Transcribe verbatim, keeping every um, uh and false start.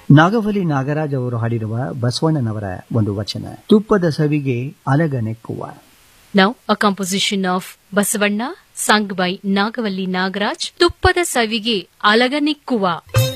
ನಾಗವಲ್ಲಿ ನಾಗರಾಜ್ ಅವರು ಹಾಡಿರುವ ಬಸವಣ್ಣನವರ ಒಂದು ವಚನ, ತುಪ್ಪದ ಸವಿಗೆ ಅಲಗನೆಕ್ಕುವ. Now a composition of Basavanna sung by Nagavalli Nagaraj, ತುಪ್ಪದ ಸವಿಗೆ ಅಲಗನೆಕ್ಕುವ.